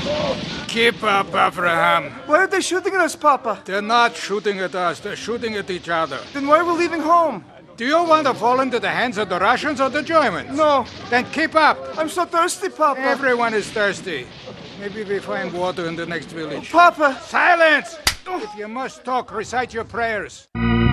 Keep up, Abraham. Why are they shooting at us, Papa? They're not shooting at us. They're shooting at each other. Then why are we leaving home? Do you want to fall into the hands of the Russians or the Germans? No. Then keep up. I'm so thirsty, Papa. Everyone is thirsty. Maybe we find water in the next village. Papa! Silence! If you must talk, recite your prayers.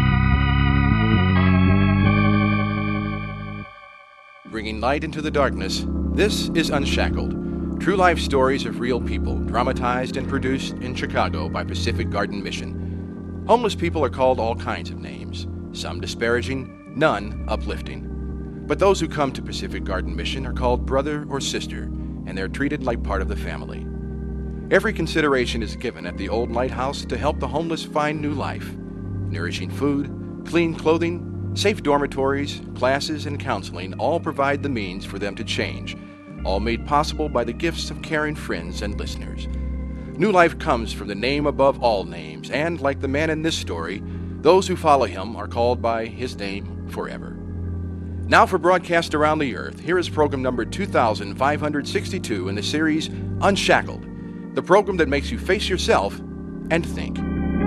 Bringing light into the darkness, this is Unshackled. True life stories of real people, dramatized and produced in Chicago by Pacific Garden Mission. Homeless people are called all kinds of names, some disparaging, none uplifting. But those who come to Pacific Garden Mission are called brother or sister, and they're treated like part of the family. Every consideration is given at the old lighthouse to help the homeless find new life. Nourishing food, clean clothing, safe dormitories, classes, and counseling all provide the means for them to change, all made possible by the gifts of caring friends and listeners. New life comes from the name above all names, and like the man in this story, those who follow him are called by his name forever. Now for broadcast around the earth, here is program number 2562 in the series Unshackled, the program that makes you face yourself and think.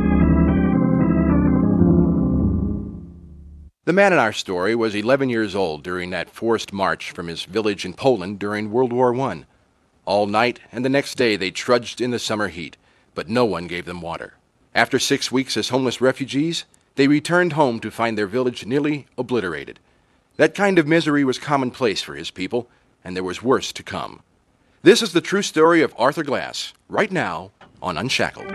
The man in our story was 11 years old during that forced march from his village in Poland during World War I. All night and the next day they trudged in the summer heat, but no one gave them water. After 6 weeks as homeless refugees, they returned home to find their village nearly obliterated. That kind of misery was commonplace for his people, and there was worse to come. This is the true story of Arthur Glass, right now on Unshackled.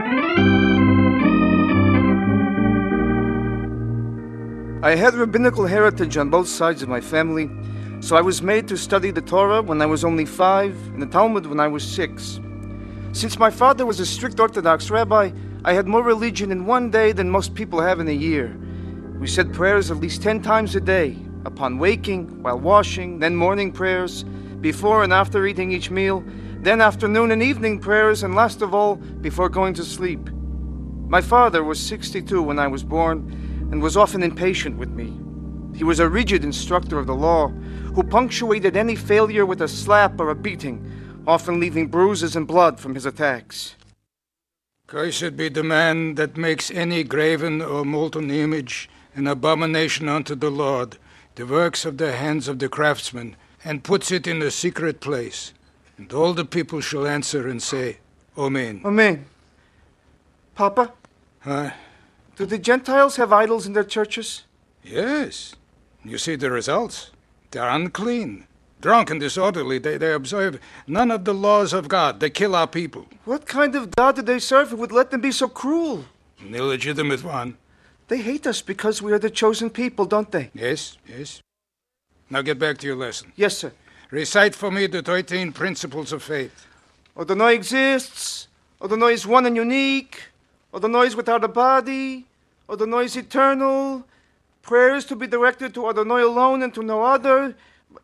I had rabbinical heritage on both sides of my family, so I was made to study the Torah when I was only 5 and the Talmud when I was 6. Since my father was a strict Orthodox rabbi, I had more religion in one day than most people have in a year. We said prayers at least 10 times a day, upon waking, while washing, then morning prayers, before and after eating each meal, then afternoon and evening prayers, and last of all, before going to sleep. My father was 62 when I was born, and was often impatient with me. He was a rigid instructor of the law, who punctuated any failure with a slap or a beating, often leaving bruises and blood from his attacks. Cursed be the man that makes any graven or molten image an abomination unto the Lord, the works of the hands of the craftsman, and puts it in a secret place. And all the people shall answer and say, Amen. Amen. Papa? Huh? Do the Gentiles have idols in their churches? Yes. You see the results. They're unclean, drunk and disorderly. They observe none of the laws of God. They kill our people. What kind of God do they serve who would let them be so cruel? An illegitimate one. They hate us because we are the chosen people, don't they? Yes, yes. Now get back to your lesson. Yes, sir. Recite for me the 13 principles of faith. Adonai exists. Adonai is one and unique. Adonai is without a body. Adonai is eternal. Prayers to be directed to Adonai alone and to no other.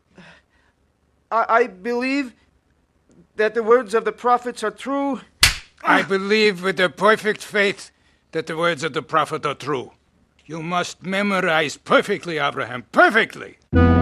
I believe that the words of the prophets are true. I believe with a perfect faith that the words of the prophet are true. You must memorize perfectly, Abraham, perfectly.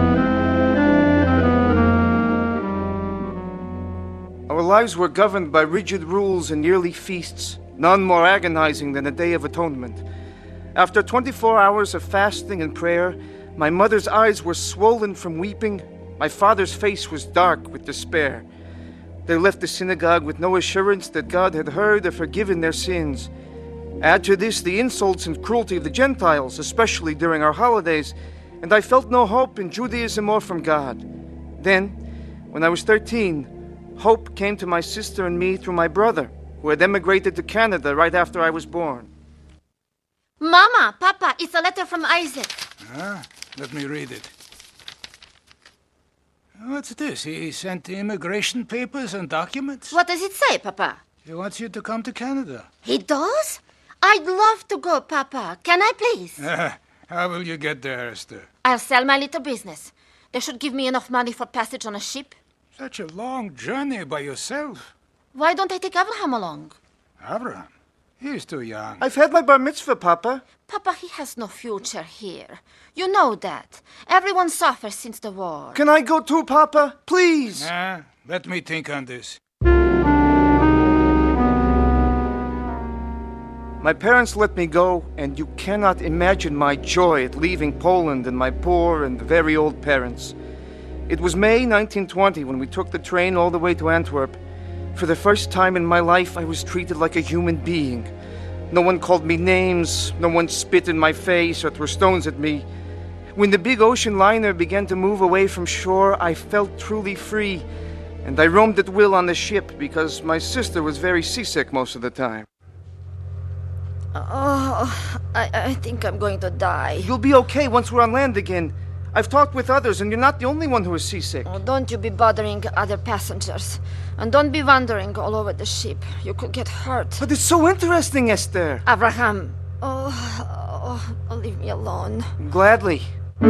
Our lives were governed by rigid rules and yearly feasts, none more agonizing than the Day of Atonement. After 24 hours of fasting and prayer, my mother's eyes were swollen from weeping. My father's face was dark with despair. They left the synagogue with no assurance that God had heard or forgiven their sins. Add to this the insults and cruelty of the Gentiles, especially during our holidays, and I felt no hope in Judaism or from God. Then, when I was 13, hope came to my sister and me through my brother, who had emigrated to Canada right after I was born. Mama, Papa, it's a letter from Isaac. Let me read it. What's this? He sent the immigration papers and documents? What does it say, Papa? He wants you to come to Canada. He does? I'd love to go, Papa. Can I please? How will you get there, Esther? I'll sell my little business. They should give me enough money for passage on a ship. Such a long journey by yourself. Why don't I take Abraham along? Abraham? He's too young. I've had my bar mitzvah, Papa. Papa, he has no future here. You know that. Everyone suffers since the war. Can I go too, Papa? Please. Let me think on this. My parents let me go, and you cannot imagine my joy at leaving Poland and my poor and very old parents. It was May 1920 when we took the train all the way to Antwerp. For the first time in my life, I was treated like a human being. No one called me names, no one spit in my face or threw stones at me. When the big ocean liner began to move away from shore, I felt truly free, and I roamed at will on the ship because my sister was very seasick most of the time. Oh, I think I'm going to die. You'll be okay once we're on land again. I've talked with others, and you're not the only one who is seasick. Oh, don't you be bothering other passengers. And don't be wandering all over the ship. You could get hurt. But it's so interesting, Esther. Abraham. Leave me alone. Gladly.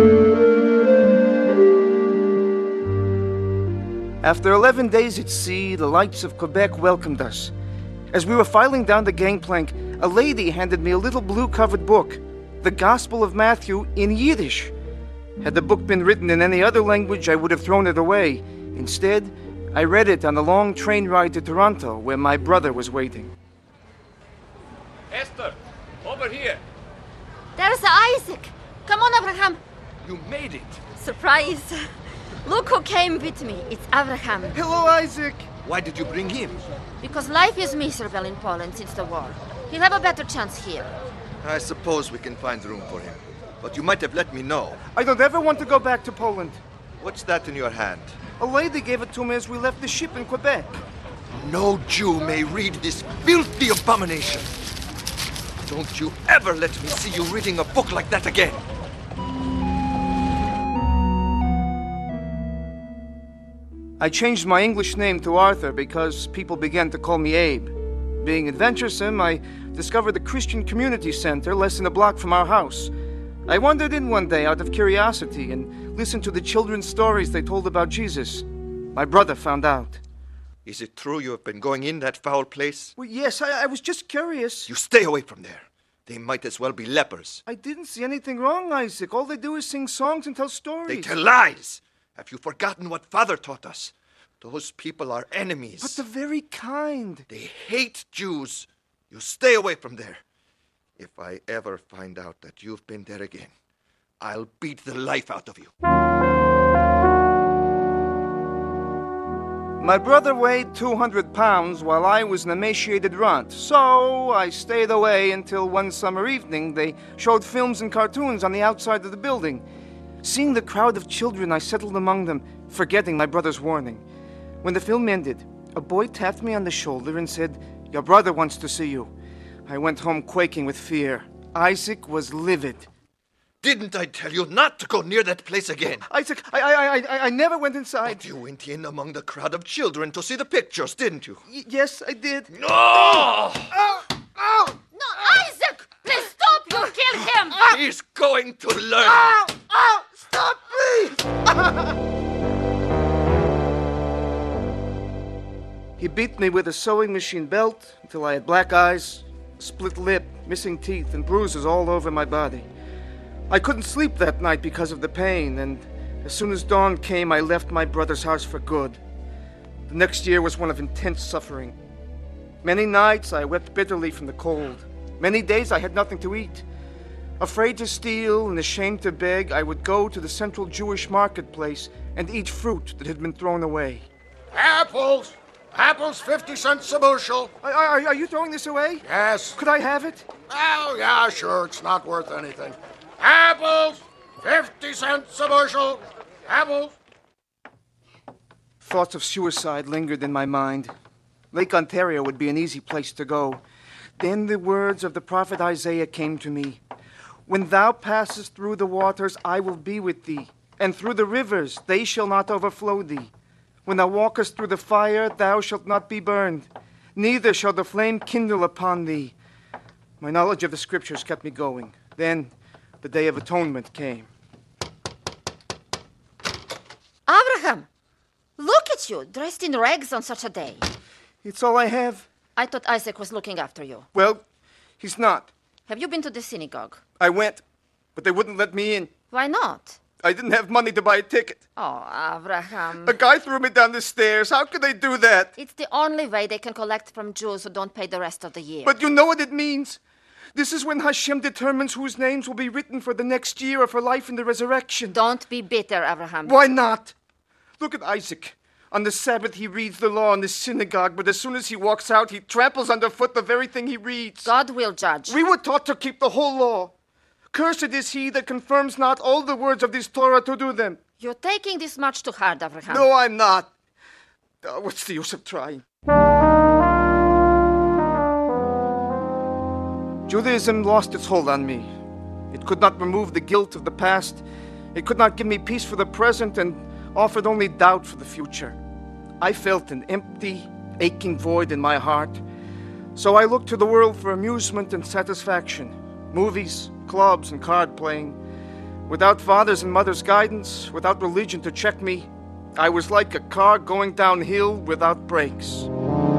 After 11 days at sea, the lights of Quebec welcomed us. As we were filing down the gangplank, a lady handed me a little blue-covered book, the Gospel of Matthew in Yiddish. Had the book been written in any other language, I would have thrown it away. Instead, I read it on the long train ride to Toronto, where my brother was waiting. Esther, over here. There's Isaac. Come on, Abraham. You made it. Surprise. Look who came with me. It's Abraham. Hello, Isaac. Why did you bring him? Because life is miserable in Poland since the war. He'll have a better chance here. I suppose we can find room for him. But you might have let me know. I don't ever want to go back to Poland. What's that in your hand? A lady gave it to me as we left the ship in Quebec. No Jew may read this filthy abomination. Don't you ever let me see you reading a book like that again. I changed my English name to Arthur because people began to call me Abe. Being adventuresome, I discovered the Christian Community Center less than a block from our house. I wandered in one day out of curiosity and listened to the children's stories they told about Jesus. My brother found out. Is it true you have been going in that foul place? Well, yes, I was just curious. You stay away from there. They might as well be lepers. I didn't see anything wrong, Isaac. All they do is sing songs and tell stories. They tell lies. Have you forgotten what Father taught us? Those people are enemies. But the very kind. They hate Jews. You stay away from there. If I ever find out that you've been there again, I'll beat the life out of you. My brother weighed 200 pounds while I was an emaciated runt, so I stayed away until one summer evening they showed films and cartoons on the outside of the building. Seeing the crowd of children, I settled among them, forgetting my brother's warning. When the film ended, a boy tapped me on the shoulder and said, "Your brother wants to see you." I went home quaking with fear. Isaac was livid. Didn't I tell you not to go near that place again? Isaac, I never went inside. But you went in among the crowd of children to see the pictures, didn't you? Yes, I did. No! Ow! Ow! No, Isaac! Please stop! You'll kill him! He's going to learn. Ow! Ow! Stop, please! He beat me with a sewing machine belt until I had black eyes, a split lip, missing teeth, and bruises all over my body. I couldn't sleep that night because of the pain, and as soon as dawn came, I left my brother's house for good. The next year was one of intense suffering. Many nights I wept bitterly from the cold. Many days I had nothing to eat. Afraid to steal and ashamed to beg, I would go to the central Jewish marketplace and eat fruit that had been thrown away. Apples! Apples, 50 cents a bushel. Are you throwing this away? Yes. Could I have it? Oh, yeah, sure. It's not worth anything. Apples, 50 cents a bushel. Apples. Thoughts of suicide lingered in my mind. Lake Ontario would be an easy place to go. Then the words of the prophet Isaiah came to me. When thou passest through the waters, I will be with thee, and through the rivers, they shall not overflow thee. When thou walkest through the fire, thou shalt not be burned, neither shall the flame kindle upon thee. My knowledge of the scriptures kept me going. Then the Day of Atonement came. Abraham! Look at you, dressed in rags on such a day. It's all I have. I thought Isaac was looking after you. Well, he's not. Have you been to the synagogue? I went, but they wouldn't let me in. Why not? I didn't have money to buy a ticket. Oh, Abraham. A guy threw me down the stairs. How could they do that? It's the only way they can collect from Jews who don't pay the rest of the year. But you know what it means. This is when Hashem determines whose names will be written for the next year or for life in the resurrection. Don't be bitter, Abraham. Why not? Look at Isaac. On the Sabbath, he reads the law in the synagogue, but as soon as he walks out, he tramples underfoot the very thing he reads. God will judge. We were taught to keep the whole law. Cursed is he that confirms not all the words of this Torah to do them. You're taking this much to heart, Abraham. No, I'm not. What's the use of trying? Judaism lost its hold on me. It could not remove the guilt of the past. It could not give me peace for the present and offered only doubt for the future. I felt an empty, aching void in my heart. So I looked to the world for amusement and satisfaction. Movies, clubs, and card playing. Without father's and mother's guidance, without religion to check me, I was like a car going downhill without brakes.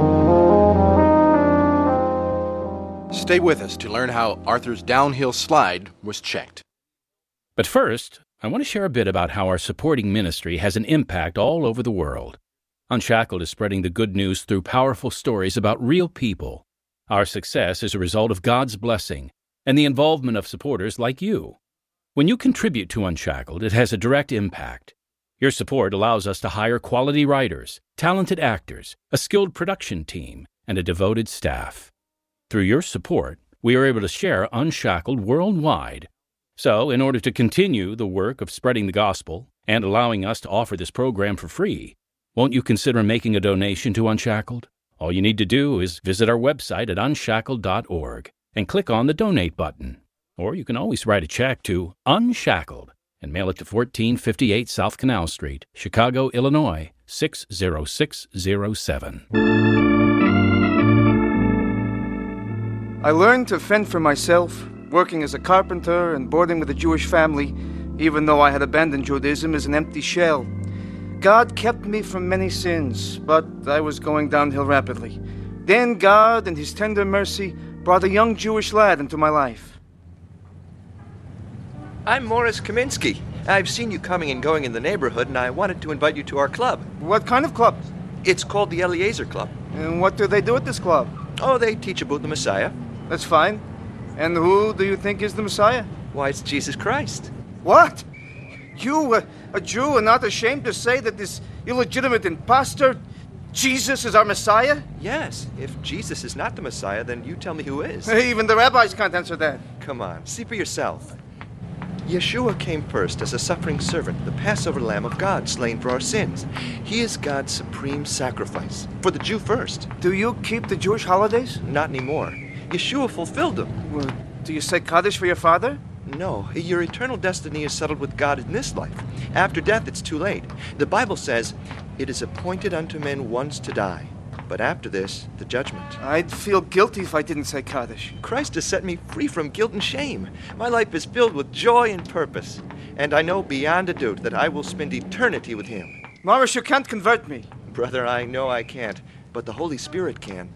Stay with us to learn how Arthur's downhill slide was checked. But first, I want to share a bit about how our supporting ministry has an impact all over the world. Unshackled is spreading the good news through powerful stories about real people. Our success is a result of God's blessing and the involvement of supporters like you. When you contribute to Unshackled, it has a direct impact. Your support allows us to hire quality writers, talented actors, a skilled production team, and a devoted staff. Through your support, we are able to share Unshackled worldwide. So, in order to continue the work of spreading the gospel and allowing us to offer this program for free, won't you consider making a donation to Unshackled? All you need to do is visit our website at unshackled.org and click on the Donate button. Or you can always write a check to Unshackled and mail it to 1458 South Canal Street, Chicago, Illinois, 60607. I learned to fend for myself, working as a carpenter and boarding with a Jewish family, even though I had abandoned Judaism as an empty shell. God kept me from many sins, but I was going downhill rapidly. Then God, in His tender mercy, brought a young Jewish lad into my life. I'm Morris Kaminsky. I've seen you coming and going in the neighborhood, and I wanted to invite you to our club. What kind of club? It's called the Eliezer Club. And what do they do at this club? Oh, they teach about the Messiah. That's fine. And who do you think is the Messiah? Why, it's Jesus Christ. What? You, a Jew, are not ashamed to say that this illegitimate impostor, Jesus, is our Messiah? Yes. If Jesus is not the Messiah, then you tell me who is. Even the rabbis can't answer that. Come on, see for yourself. Yeshua came first as a suffering servant, the Passover Lamb of God, slain for our sins. He is God's supreme sacrifice, for the Jew first. Do you keep the Jewish holidays? Not anymore. Yeshua fulfilled them. Well, do you say Kaddish for your father? No, your eternal destiny is settled with God in this life. After death, it's too late. The Bible says, "It is appointed unto men once to die, but after this, the judgment." I'd feel guilty if I didn't say Kaddish. Christ has set me free from guilt and shame. My life is filled with joy and purpose, and I know beyond a doubt that I will spend eternity with Him. Morris, you can't convert me. Brother, I know I can't, but the Holy Spirit can.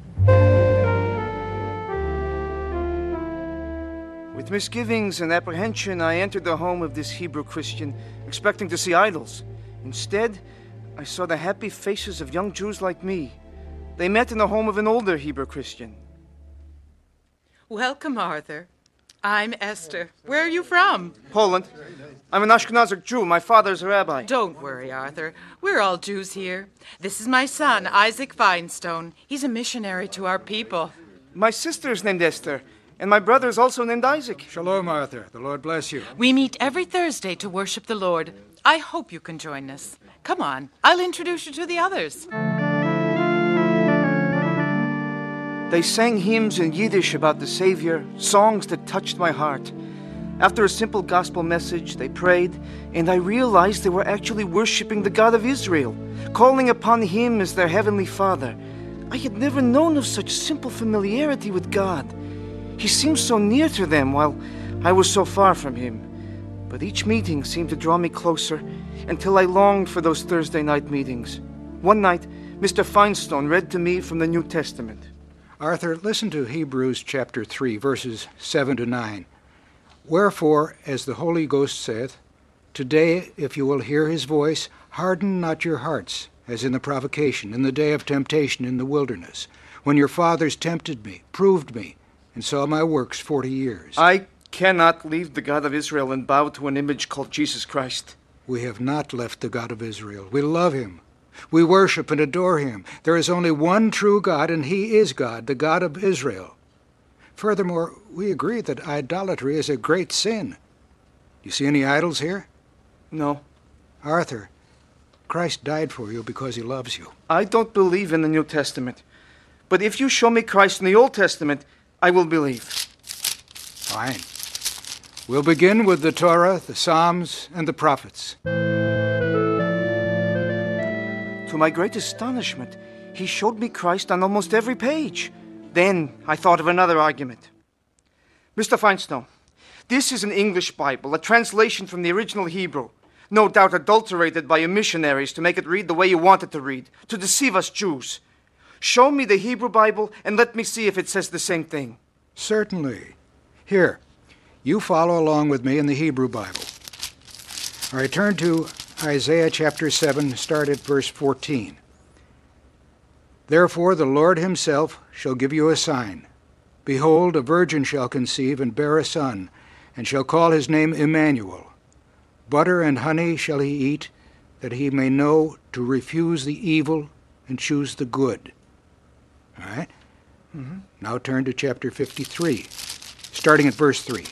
With misgivings and apprehension, I entered the home of this Hebrew Christian, expecting to see idols. Instead, I saw the happy faces of young Jews like me. They met in the home of an older Hebrew Christian. Welcome, Arthur. I'm Esther. Where are you from? Poland. I'm an Ashkenazic Jew. My father's a rabbi. Don't worry, Arthur. We're all Jews here. This is my son, Isaac Feinstone. He's a missionary to our people. My sister is named Esther, and my brother is also named Isaac. Shalom, Arthur. The Lord bless you. We meet every Thursday to worship the Lord. I hope you can join us. Come on, I'll introduce you to the others. They sang hymns in Yiddish about the Savior, songs that touched my heart. After a simple gospel message, they prayed, and I realized they were actually worshiping the God of Israel, calling upon Him as their Heavenly Father. I had never known of such simple familiarity with God. He seemed so near to them while I was so far from Him. But each meeting seemed to draw me closer until I longed for those Thursday night meetings. One night, Mr. Feinstone read to me from the New Testament. Arthur, listen to Hebrews chapter 3, verses 7 to 9. Wherefore, as the Holy Ghost saith, Today, if you will hear His voice, harden not your hearts, as in the provocation, in the day of temptation in the wilderness, when your fathers tempted me, proved me, and saw my works 40 years. I cannot leave the God of Israel and bow to an image called Jesus Christ. We have not left the God of Israel. We love him. We worship and adore him. There is only one true God, and he is God, the God of Israel. Furthermore, we agree that idolatry is a great sin. You see any idols here? No. Arthur, Christ died for you because he loves you. I don't believe in the New Testament. But if you show me Christ in the Old Testament, I will believe. Fine. We'll begin with the Torah, the Psalms, and the prophets. To my great astonishment, he showed me Christ on almost every page. Then I thought of another argument. Mr. Feinstein, this is an English Bible, a translation from the original Hebrew, no doubt adulterated by your missionaries to make it read the way you want it to read, to deceive us Jews. Show me the Hebrew Bible and let me see if it says the same thing. Certainly. Here, you follow along with me in the Hebrew Bible. All right, turn to Isaiah chapter 7, start at verse 14. Therefore the Lord himself shall give you a sign. Behold, a virgin shall conceive and bear a son, and shall call his name Emmanuel. Butter and honey shall he eat, that he may know to refuse the evil and choose the good. All right? Mm-hmm. Now turn to chapter 53, starting at verse 3.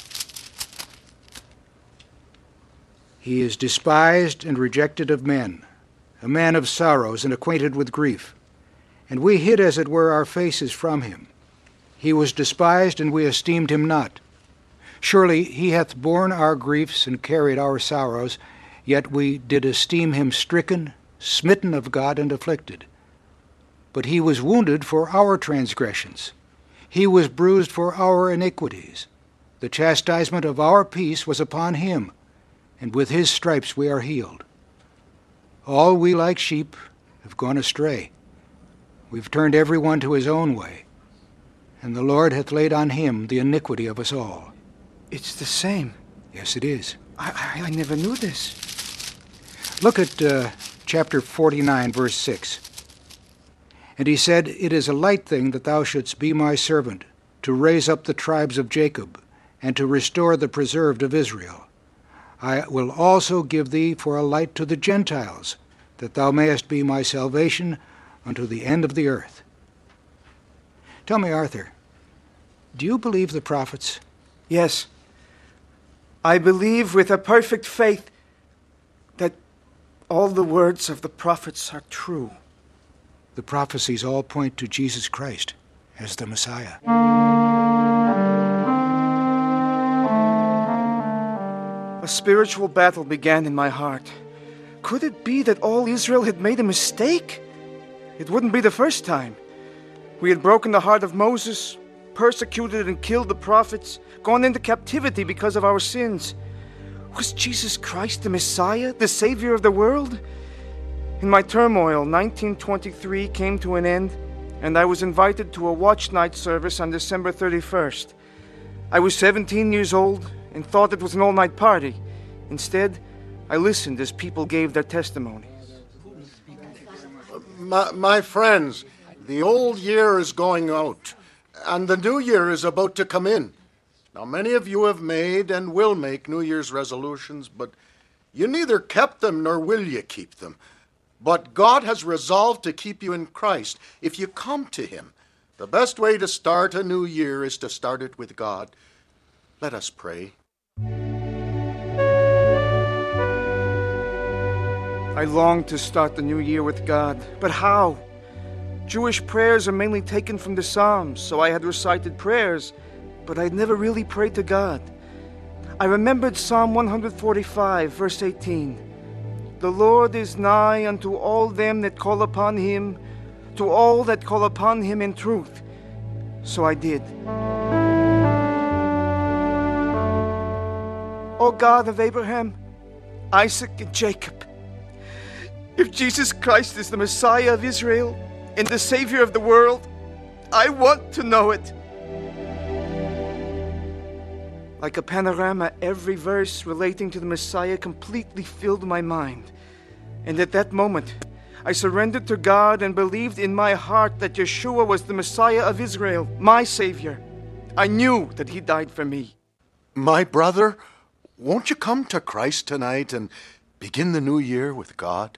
He is despised and rejected of men, a man of sorrows and acquainted with grief. And we hid, as it were, our faces from him. He was despised, and we esteemed him not. Surely he hath borne our griefs and carried our sorrows, yet we did esteem him stricken, smitten of God, and afflicted. But he was wounded for our transgressions. He was bruised for our iniquities. The chastisement of our peace was upon him, and with his stripes we are healed. All we like sheep have gone astray. We've turned every one to his own way, and the Lord hath laid on him the iniquity of us all. It's the same. Yes, it is. I never knew this. Look at chapter 49, verse 6. And he said, It is a light thing that thou shouldst be my servant, to raise up the tribes of Jacob, and to restore the preserved of Israel. I will also give thee for a light to the Gentiles, that thou mayest be my salvation unto the end of the earth. Tell me, Arthur, do you believe the prophets? Yes. I believe with a perfect faith that all the words of the prophets are true. The prophecies all point to Jesus Christ as the Messiah. A spiritual battle began in my heart. Could it be that all Israel had made a mistake? It wouldn't be the first time. We had broken the heart of Moses, persecuted and killed the prophets, gone into captivity because of our sins. Was Jesus Christ the Messiah, the Savior of the world? In my turmoil, 1923 came to an end, and I was invited to a watch night service on December 31st. I was 17 years old and thought it was an all-night party. Instead, I listened as people gave their testimonies. My friends, the old year is going out, and the new year is about to come in. Now, many of you have made and will make New Year's resolutions, but you neither kept them nor will you keep them. But God has resolved to keep you in Christ if you come to him. The best way to start a new year is to start it with God. Let us pray. I longed to start the new year with God, but how? Jewish prayers are mainly taken from the Psalms, so I had recited prayers, but I had never really prayed to God. I remembered Psalm 145, verse 18. The Lord is nigh unto all them that call upon him, to all that call upon him in truth. So I did. O God of Abraham, Isaac, and Jacob, if Jesus Christ is the Messiah of Israel and the Savior of the world, I want to know it. Like a panorama, every verse relating to the Messiah completely filled my mind. And at that moment, I surrendered to God and believed in my heart that Yeshua was the Messiah of Israel, my Savior. I knew that he died for me. My brother, won't you come to Christ tonight and begin the new year with God?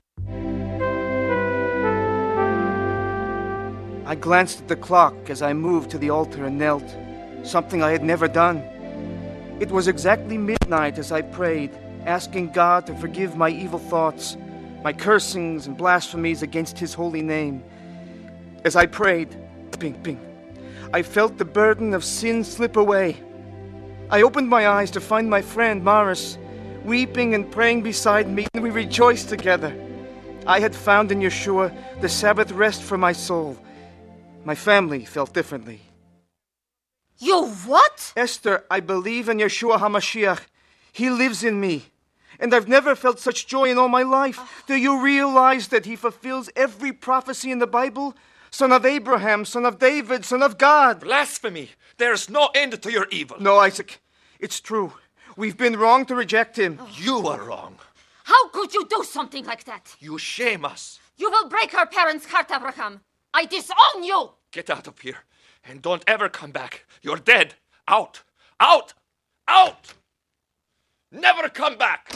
I glanced at the clock as I moved to the altar and knelt, something I had never done. It was exactly midnight as I prayed, asking God to forgive my evil thoughts, my cursings and blasphemies against his holy name. As I prayed, bing, bing, I felt the burden of sin slip away. I opened my eyes to find my friend Morris weeping and praying beside me, and we rejoiced together. I had found in Yeshua the Sabbath rest for my soul. My family felt differently. You what? Esther, I believe in Yeshua HaMashiach. He lives in me. And I've never felt such joy in all my life. Do you realize that he fulfills every prophecy in the Bible? Son of Abraham, son of David, son of God. Blasphemy! There's no end to your evil. No, Isaac, it's true. We've been wrong to reject him. You are wrong. How could you do something like that? You shame us. You will break our parents' heart, Abraham. I disown you! Get out of here, and don't ever come back. You're dead. Out! Out! Out! Never come back!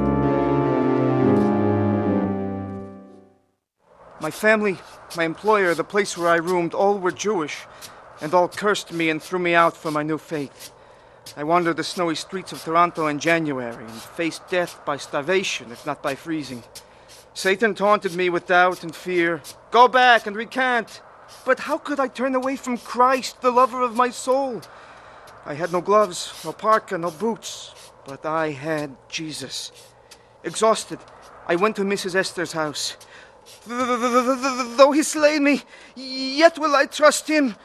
My family, my employer, the place where I roomed, all were Jewish, and all cursed me and threw me out for my new faith. I wandered the snowy streets of Toronto in January and faced death by starvation, if not by freezing. Satan taunted me with doubt and fear. Go back and recant. But how could I turn away from Christ, the lover of my soul? I had no gloves, no parka, no boots, but I had Jesus. Exhausted, I went to Mrs. Esther's house. Though he slay me, yet will I trust him.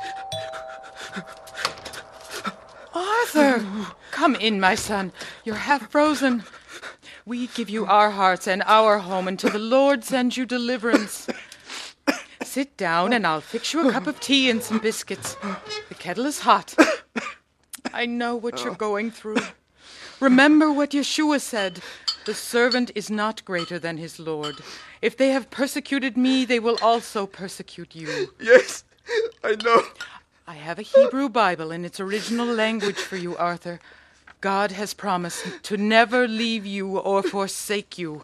Arthur! Come in, my son. You're half frozen. We give you our hearts and our home until the Lord sends you deliverance. Sit down and I'll fix you a cup of tea and some biscuits. The kettle is hot. I know what you're going through. Remember what Yeshua said. The servant is not greater than his Lord. If they have persecuted me, they will also persecute you. Yes, I know. I have a Hebrew Bible in its original language for you, Arthur. God has promised to never leave you or forsake you.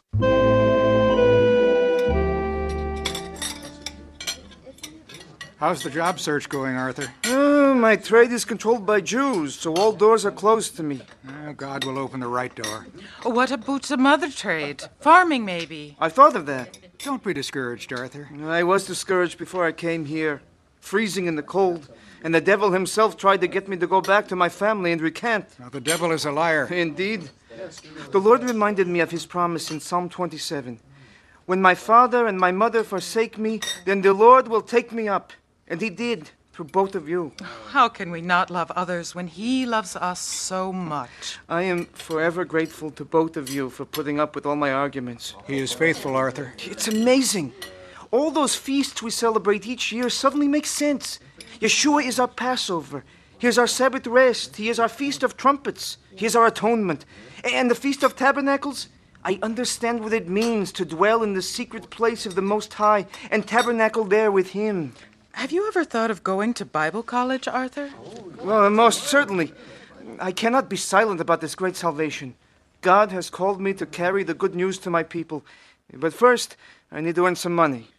How's the job search going, Arthur? My trade is controlled by Jews, so all doors are closed to me. God will open the right door. What about some other trade? Farming, maybe? I thought of that. Don't be discouraged, Arthur. I was discouraged before I came here, freezing in the cold, and the devil himself tried to get me to go back to my family and recant. Now, the devil is a liar. Indeed. The Lord reminded me of his promise in Psalm 27. When my father and my mother forsake me, then the Lord will take me up. And he did, through both of you. How can we not love others when he loves us so much? I am forever grateful to both of you for putting up with all my arguments. He is faithful, Arthur. It's amazing. All those feasts we celebrate each year suddenly make sense. Yeshua is our Passover. He is our Sabbath rest. He is our Feast of Trumpets. He is our atonement. And the Feast of Tabernacles? I understand what it means to dwell in the secret place of the Most High and tabernacle there with him. Have you ever thought of going to Bible college, Arthur? Well, most certainly. I cannot be silent about this great salvation. God has called me to carry the good news to my people. But first, I need to earn some money.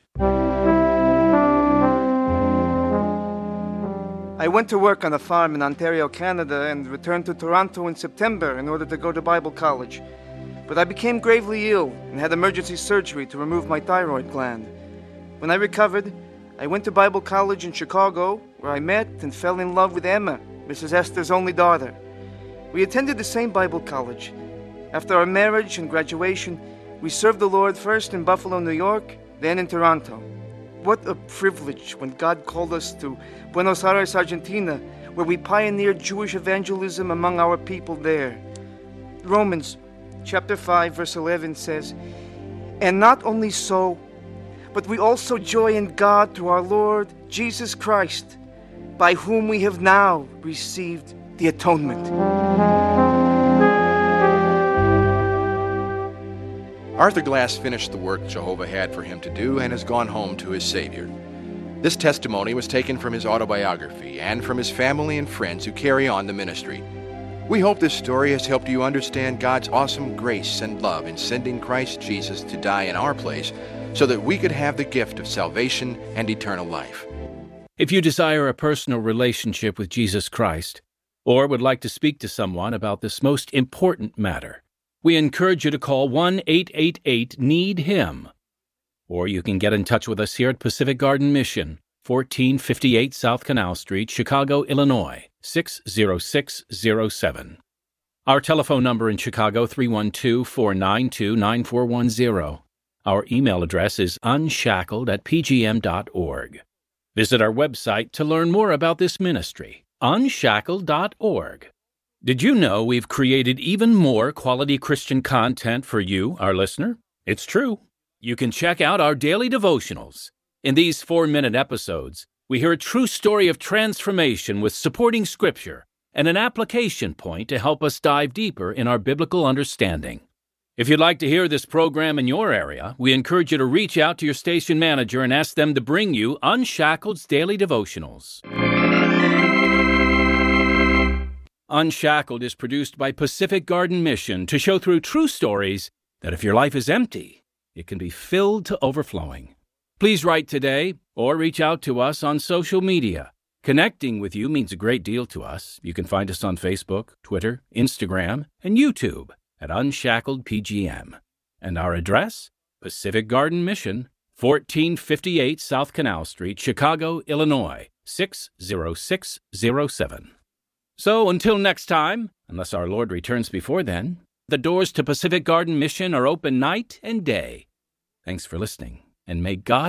I went to work on a farm in Ontario, Canada, and returned to Toronto in September in order to go to Bible college. But I became gravely ill and had emergency surgery to remove my thyroid gland. When I recovered, I went to Bible college in Chicago, where I met and fell in love with Emma, Mrs. Esther's only daughter. We attended the same Bible college. After our marriage and graduation, we served the Lord first in Buffalo, New York, then in Toronto. What a privilege when God called us to Buenos Aires, Argentina, where we pioneered Jewish evangelism among our people there. Romans chapter 5, verse 11 says, "And not only so, but we also joy in God through our Lord Jesus Christ, by whom we have now received the atonement." Arthur Glass finished the work Jehovah had for him to do and has gone home to his Savior. This testimony was taken from his autobiography and from his family and friends who carry on the ministry. We hope this story has helped you understand God's awesome grace and love in sending Christ Jesus to die in our place so that we could have the gift of salvation and eternal life. If you desire a personal relationship with Jesus Christ, or would like to speak to someone about this most important matter, we encourage you to call 1-888-NEED-HIM. Or you can get in touch with us here at Pacific Garden Mission, 1458 South Canal Street, Chicago, Illinois, 60607. Our telephone number in Chicago, 312-492-9410. Our email address is unshackled@pgm.org. Visit our website to learn more about this ministry, unshackled.org. Did you know we've created even more quality Christian content for you, our listener? It's true. You can check out our daily devotionals. In these 4-minute episodes, we hear a true story of transformation with supporting scripture and an application point to help us dive deeper in our biblical understanding. If you'd like to hear this program in your area, we encourage you to reach out to your station manager and ask them to bring you Unshackled's Daily Devotionals. Unshackled is produced by Pacific Garden Mission to show through true stories that if your life is empty, it can be filled to overflowing. Please write today or reach out to us on social media. Connecting with you means a great deal to us. You can find us on Facebook, Twitter, Instagram, and YouTube at Unshackled PGM. And our address, Pacific Garden Mission, 1458 South Canal Street, Chicago, Illinois, 60607. So until next time, unless our Lord returns before then, the doors to Pacific Garden Mission are open night and day. Thanks for listening, and may God